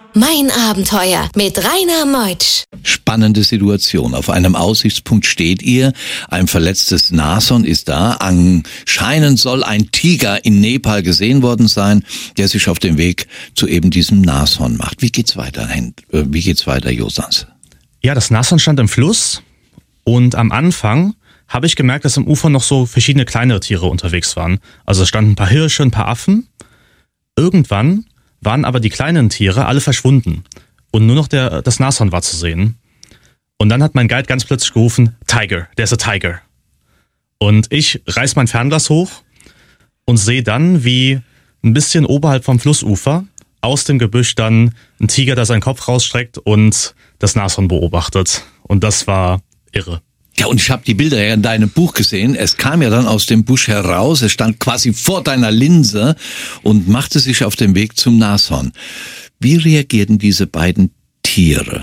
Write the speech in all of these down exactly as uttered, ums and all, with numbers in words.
Mein Abenteuer mit Rainer Meutsch. Spannende Situation. Auf einem Aussichtspunkt steht ihr. Ein verletztes Nashorn ist da. Anscheinend soll ein Tiger in Nepal gesehen worden sein, der sich auf den Weg zu eben diesem Nashorn macht. Wie geht's weiter, wie geht's weiter, Josans? Ja, das Nashorn stand im Fluss und am Anfang habe ich gemerkt, dass am Ufer noch so verschiedene kleinere Tiere unterwegs waren. Also es standen ein paar Hirsche, ein paar Affen. Irgendwann waren aber die kleinen Tiere alle verschwunden und nur noch der, das Nashorn war zu sehen. Und dann hat mein Guide ganz plötzlich gerufen, Tiger, there's a tiger. Und ich reiß mein Fernglas hoch und sehe dann, wie ein bisschen oberhalb vom Flussufer aus dem Gebüsch dann ein Tiger, der seinen Kopf rausstreckt und das Nashorn beobachtet. Und das war irre. Ja, und ich habe die Bilder ja in deinem Buch gesehen. Es kam ja dann aus dem Busch heraus, es stand quasi vor deiner Linse und machte sich auf den Weg zum Nashorn. Wie reagierten diese beiden Tiere?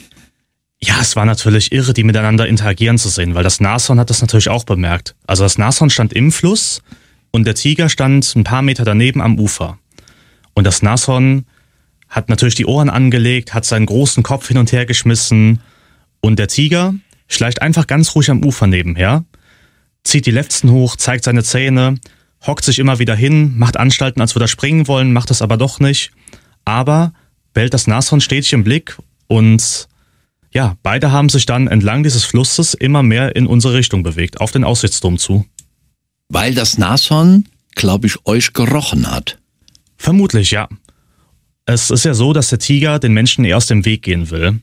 Ja, es war natürlich irre, die miteinander interagieren zu sehen, weil das Nashorn hat das natürlich auch bemerkt. Also das Nashorn stand im Fluss und der Tiger stand ein paar Meter daneben am Ufer. Und das Nashorn hat natürlich die Ohren angelegt, hat seinen großen Kopf hin und her geschmissen und der Tiger schleicht einfach ganz ruhig am Ufer nebenher, zieht die Lefzen hoch, zeigt seine Zähne, hockt sich immer wieder hin, macht Anstalten, als würde er springen wollen, macht es aber doch nicht. Aber behält das Nashorn stetig im Blick und ja, beide haben sich dann entlang dieses Flusses immer mehr in unsere Richtung bewegt, auf den Aussichtsturm zu. Weil das Nashorn, glaube ich, euch gerochen hat. Vermutlich, ja. Es ist ja so, dass der Tiger den Menschen eher aus dem Weg gehen will.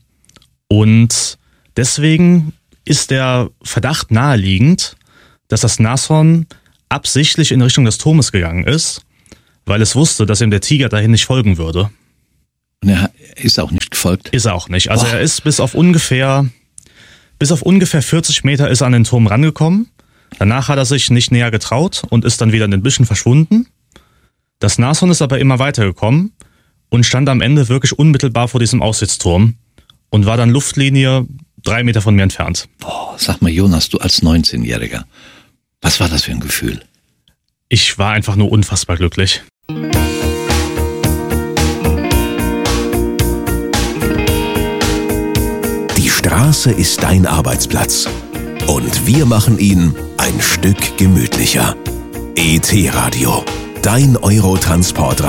Und deswegen ist der Verdacht naheliegend, dass das Nashorn absichtlich in Richtung des Turmes gegangen ist, weil es wusste, dass ihm der Tiger dahin nicht folgen würde. Und er ist auch nicht gefolgt? Ist er auch nicht. Also Boah. er ist bis auf ungefähr, bis auf ungefähr vierzig Meter ist er an den Turm rangekommen. Danach hat er sich nicht näher getraut und ist dann wieder in den Büschen verschwunden. Das Nashorn ist aber immer weitergekommen und stand am Ende wirklich unmittelbar vor diesem Aussichtsturm und war dann Luftlinie drei Meter von mir entfernt. Boah, sag mal, Jonas, du als neunzehnjähriger, was war das für ein Gefühl? Ich war einfach nur unfassbar glücklich. Die Straße ist dein Arbeitsplatz und wir machen ihn ein Stück gemütlicher. E T Radio, dein Eurotransport